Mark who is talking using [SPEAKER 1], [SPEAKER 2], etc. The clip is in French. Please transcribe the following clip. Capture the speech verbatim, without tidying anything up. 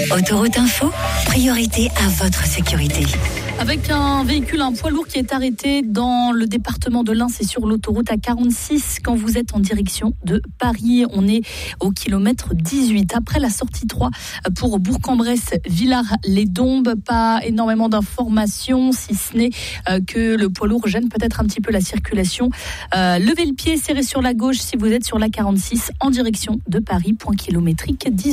[SPEAKER 1] Autoroute Info, priorité à votre sécurité.
[SPEAKER 2] Avec un véhicule, un poids lourd qui est arrêté dans le département de l'Ain, c'est sur l'autoroute A quarante-six quand vous êtes en direction de Paris. On est au kilomètre dix-huit. Après la sortie trois pour Bourg-en-Bresse, Villars-les-Dombes, pas énormément d'informations, si ce n'est que le poids lourd gêne peut-être un petit peu la circulation. Euh, levez le pied, serrez sur la gauche si vous êtes sur l'A quarante-six en direction de Paris, point kilométrique dix.